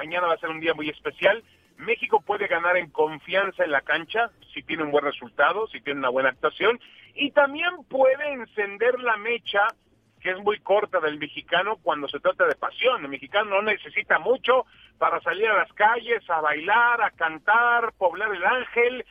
mañana va a ser un día muy especial. México puede ganar en confianza en la cancha, si tiene un buen resultado, si tiene una buena actuación, y también puede encender la mecha, que es muy corta del mexicano cuando se trata de pasión. El mexicano no necesita mucho para salir a las calles, a bailar, a cantar, poblar el ángel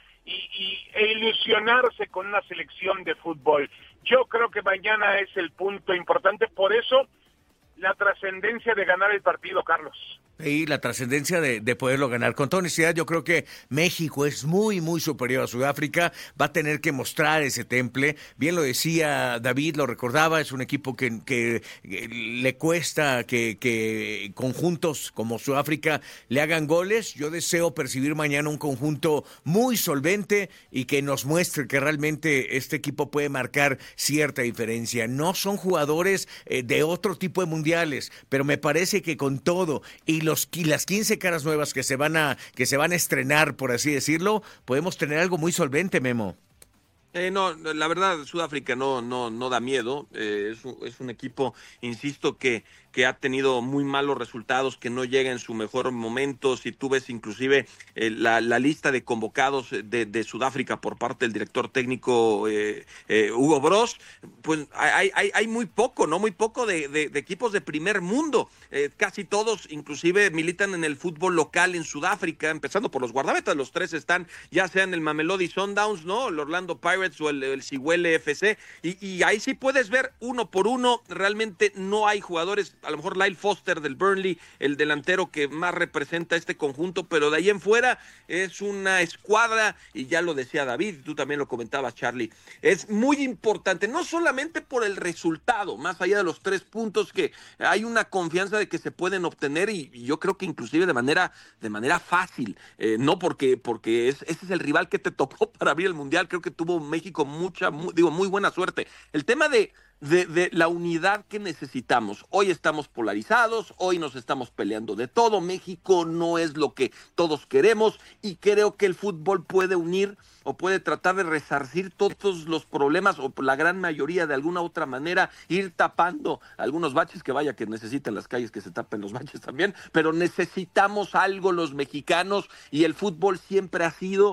e ilusionarse con una selección de fútbol. Yo creo que mañana es el punto importante, por eso la trascendencia de ganar el partido, Carlos. Y la trascendencia de poderlo ganar. Con toda honestidad, yo creo que México es muy, muy superior a Sudáfrica. Va a tener que mostrar ese temple. Bien lo decía David, lo recordaba, es un equipo que le cuesta que conjuntos como Sudáfrica le hagan goles. Yo deseo percibir mañana un conjunto muy solvente y que nos muestre que realmente este equipo puede marcar cierta diferencia. No son jugadores de otro tipo de mundiales, pero me parece que con todo y las 15 caras nuevas que se van a estrenar, por así decirlo, podemos tener algo muy solvente, Memo. No, la verdad, Sudáfrica no da miedo. Es un equipo, insisto, que ha tenido muy malos resultados, que no llega en su mejor momento. Si tú ves inclusive la lista de convocados de Sudáfrica por parte del director técnico Hugo Broos, pues hay muy poco, ¿no? Muy poco de equipos de primer mundo. Casi todos inclusive militan en el fútbol local en Sudáfrica, empezando por los guardametas. Los tres están, ya sea en el Mamelodi Sundowns, ¿no? El Orlando Pirates o el Cihuele FC, y ahí sí puedes ver uno por uno. Realmente no hay jugadores, a lo mejor Lyle Foster del Burnley, el delantero que más representa este conjunto, pero de ahí en fuera es una escuadra, y ya lo decía David, tú también lo comentabas, Charlie, es muy importante, no solamente por el resultado, más allá de los 3 puntos, que hay una confianza de que se pueden obtener, y yo creo que inclusive de manera fácil, no porque ese es el rival que te tocó para abrir el Mundial. Creo que tuvo México muy buena suerte. El tema de la unidad que necesitamos. Hoy estamos polarizados, hoy nos estamos peleando de todo. México no es lo que todos queremos, y creo que el fútbol puede unir o puede tratar de resarcir todos los problemas, o la gran mayoría de alguna otra manera, ir tapando algunos baches, que vaya que necesitan las calles que se tapen los baches también, pero necesitamos algo los mexicanos, y el fútbol siempre ha sido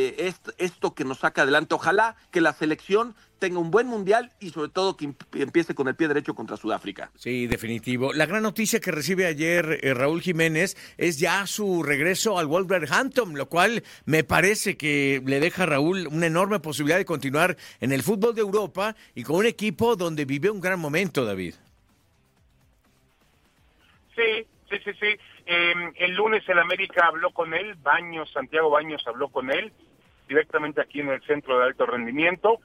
esto que nos saca adelante. Ojalá que la selección tenga un buen mundial y sobre todo que empiece con el pie derecho contra Sudáfrica. Sí, definitivo. La gran noticia que recibe ayer Raúl Jiménez es ya su regreso al Wolverhampton, lo cual me parece que le deja a Raúl una enorme posibilidad de continuar en el fútbol de Europa y con un equipo donde vive un gran momento, David. Sí. El lunes el América habló con él, Santiago Baños habló con él, directamente aquí en el Centro de Alto Rendimiento,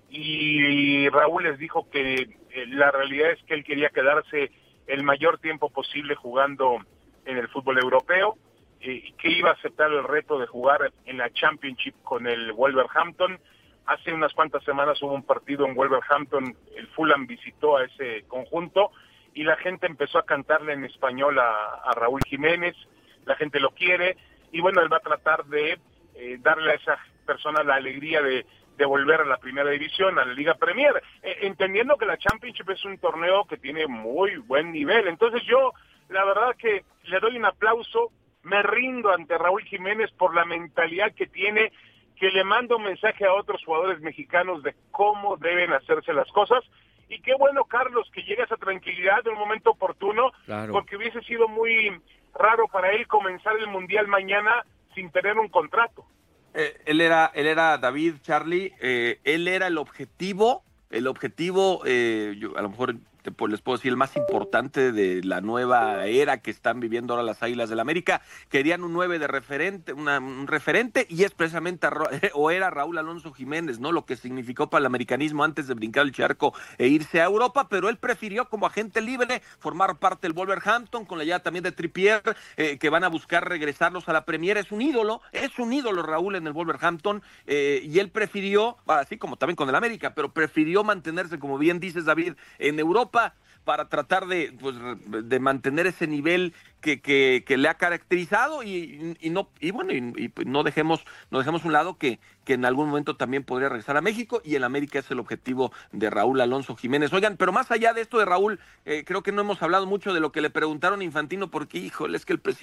y Raúl les dijo que la realidad es que él quería quedarse el mayor tiempo posible jugando en el fútbol europeo, y que iba a aceptar el reto de jugar en la Championship con el Wolverhampton. Hace unas cuantas semanas hubo un partido en Wolverhampton, el Fulham visitó a ese conjunto, y la gente empezó a cantarle en español a Raúl Jiménez. La gente lo quiere, y bueno, él va a tratar de darle a esa persona la alegría de volver a la primera división, a la Liga Premier, entendiendo que la Championship es un torneo que tiene muy buen nivel. Entonces yo, la verdad que le doy un aplauso, me rindo ante Raúl Jiménez por la mentalidad que tiene, que le manda un mensaje a otros jugadores mexicanos de cómo deben hacerse las cosas. Y qué bueno, Carlos, que llegue a esa tranquilidad en un momento oportuno, claro, porque hubiese sido muy raro para él comenzar el Mundial mañana sin tener un contrato. Él era David, Charlie, él era el objetivo, yo a lo mejor les puedo decir, el más importante de la nueva era que están viviendo ahora las Águilas del América. Querían un 9 de referente, un referente, y es precisamente era Raúl Alonso Jiménez, ¿no? Lo que significó para el americanismo antes de brincar el charco e irse a Europa, pero él prefirió como agente libre formar parte del Wolverhampton, con la llegada también de Trippier, que van a buscar regresarlos a la Premier. Es un ídolo Raúl en el Wolverhampton, y él prefirió, así como también con el América, pero prefirió mantenerse, como bien dices, David, en Europa, para tratar de mantener ese nivel que le ha caracterizado, y no dejemos un lado que en algún momento también podría regresar a México, y en América es el objetivo de Raúl Alonso Jiménez. Oigan, pero más allá de esto de Raúl, creo que no hemos hablado mucho de lo que le preguntaron a Infantino, porque híjole, es que el presidente